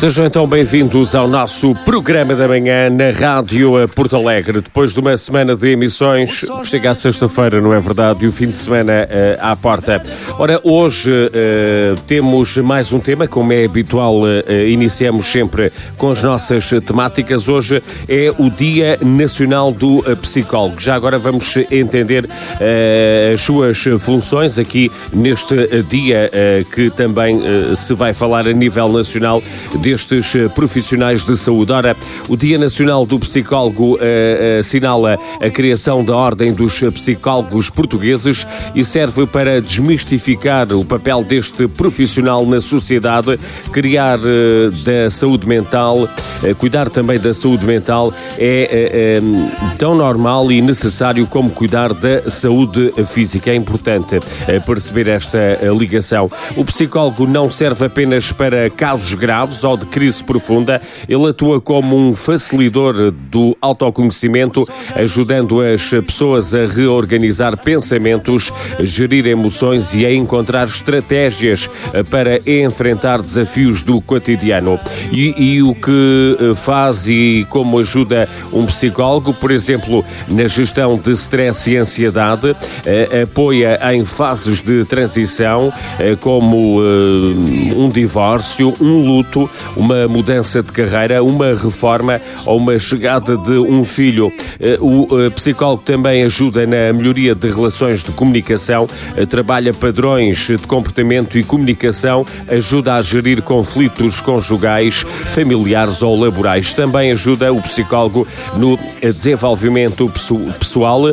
Sejam então bem-vindos ao nosso programa da manhã na Rádio Porto Alegre. Depois de uma semana de emissões, chega a sexta-feira, não é verdade? E o fim de semana à porta. Ora, hoje temos mais um tema, como é habitual, iniciamos sempre com as nossas temáticas. Hoje é o Dia Nacional do Psicólogo. Já agora vamos entender as suas funções aqui neste dia que também se vai falar a nível nacional destes profissionais de saúde. Ora, o Dia Nacional do Psicólogo assinala a criação da Ordem dos Psicólogos Portugueses e serve para desmistificar o papel deste profissional na sociedade, criar da saúde mental, cuidar também da saúde mental é tão normal e necessário como cuidar da saúde física. É importante perceber esta ligação. O psicólogo não serve apenas para casos graves ou de crise profunda, ele atua como um facilitador do autoconhecimento, ajudando as pessoas a reorganizar pensamentos, gerir emoções e a encontrar estratégias para enfrentar desafios do cotidiano. E o que faz e como ajuda um psicólogo, por exemplo, na gestão de stress e ansiedade, apoia em fases de transição, como um divórcio, um luto, uma mudança de carreira, uma reforma ou uma chegada de um filho. O psicólogo também ajuda na melhoria de relações de comunicação, trabalha padrões de comportamento e comunicação, ajuda a gerir conflitos conjugais, familiares ou laborais. Também ajuda o psicólogo no desenvolvimento pessoal,